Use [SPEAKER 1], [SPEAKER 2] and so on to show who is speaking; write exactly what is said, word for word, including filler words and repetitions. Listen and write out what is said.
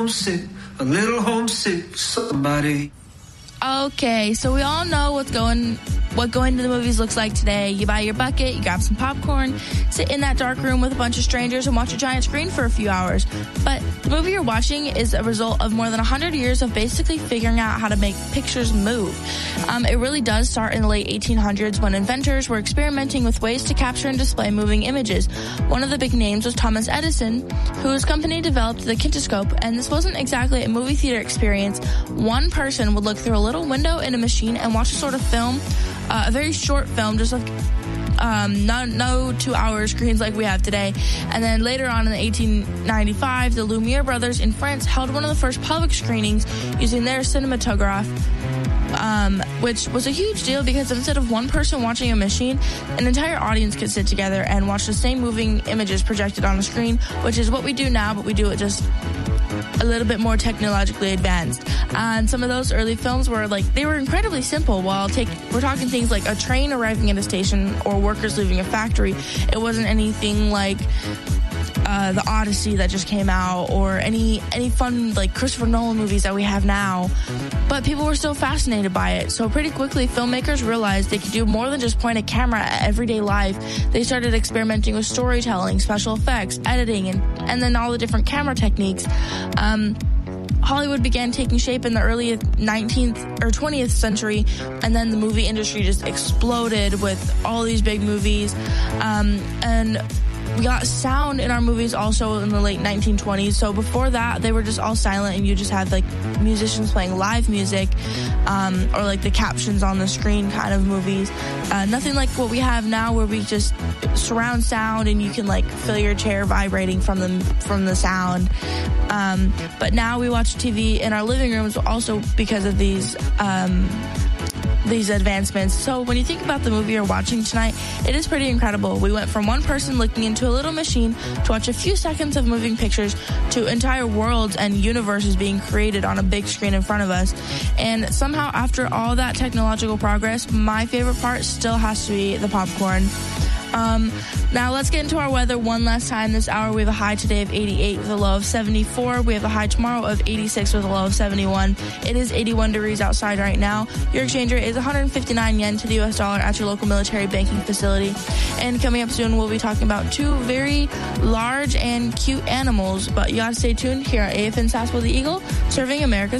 [SPEAKER 1] homesick, a little homesick for somebody.
[SPEAKER 2] Okay, so we all know what's going, what going to the movies looks like today. You buy your bucket, you grab some popcorn, sit in that dark room with a bunch of strangers and watch a giant screen for a few hours. But the movie you're watching is a result of more than one hundred years of basically figuring out how to make pictures move. Um, it really does start in the late eighteen hundreds when inventors were experimenting with ways to capture and display moving images. One of the big names was Thomas Edison, whose company developed the kinetoscope, and this wasn't exactly a movie theater experience. One person would look through a little window in a machine and watch a sort of film, uh, a very short film, just like um, no, no two-hour screens like we have today. And then later on in eighteen ninety-five, the Lumiere brothers in France held one of the first public screenings using their cinematograph, um, which was a huge deal because instead of one person watching a machine, an entire audience could sit together and watch the same moving images projected on a screen, which is what we do now, but we do it just a little bit more technologically advanced. And some of those early films were like, they were incredibly simple. While take, we're talking things like a train arriving at a station or workers leaving a factory. It wasn't anything like uh, the Odyssey that just came out or any any fun like Christopher Nolan movies that we have now. But people were still fascinated by it. So pretty quickly, filmmakers realized they could do more than just point a camera at everyday life. They started experimenting with storytelling, special effects, editing, and, and then all the different camera techniques. Um, Hollywood began taking shape in the early nineteenth or twentieth century, and then the movie industry just exploded with all these big movies. Um, and we got sound in our movies also in the late nineteen twenties. So before that, they were just all silent, and you just had like musicians playing live music, um, or like the captions on the screen kind of movies. Uh, nothing like what we have now, where we just surround sound and you can like feel your chair vibrating from the from the sound. Um, but now we watch T V in our living rooms, also because of these. Um, these advancements. So when you think about the movie you're watching tonight, it is pretty incredible. We went from one person looking into a little machine to watch a few seconds of moving pictures to entire worlds and universes being created on a big screen in front of us. And somehow after all that technological progress, my favorite part still has to be the popcorn. Um, now let's get into our weather one last time this hour. We have a high today of eighty-eight with a low of seventy-four. We have a high tomorrow of eighty-six with a low of seventy-one. It is eighty-one degrees outside right now. Your exchanger is one hundred fifty-nine yen to the U S dollar at your local military banking facility. And coming up soon, we'll be talking about two very large and cute animals. But you gotta stay tuned here at A F N Sassville the Eagle, serving America's